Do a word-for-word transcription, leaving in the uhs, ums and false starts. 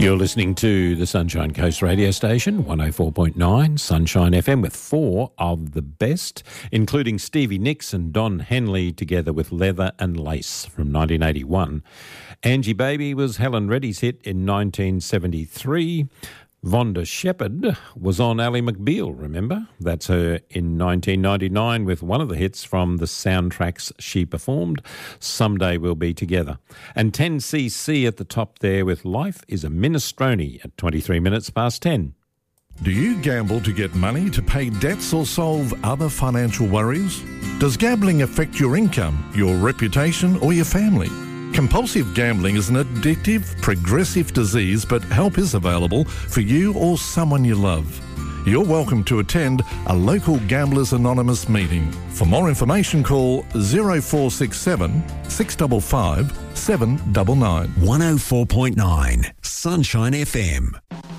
You're listening to the Sunshine Coast radio station, one oh four point nine Sunshine F M, with four of the best, including Stevie Nicks and Don Henley together with Leather and Lace from nineteen eighty-one. Angie Baby was Helen Reddy's hit in nineteen seventy-three. Vonda Shepherd was on Ally McBeal, remember? That's her in nineteen ninety-nine with one of the hits from the soundtracks she performed, Someday We'll Be Together. And ten C C at the top there with Life is a Minestrone at twenty-three minutes past ten. Do you gamble to get money to pay debts or solve other financial worries? Does gambling affect your income, your reputation or your family? Compulsive gambling is an addictive, progressive disease, but help is available for you or someone you love. You're welcome to attend a local Gamblers Anonymous meeting. For more information, call oh four six seven, six five five, seven nine nine. one oh four point nine Sunshine F M.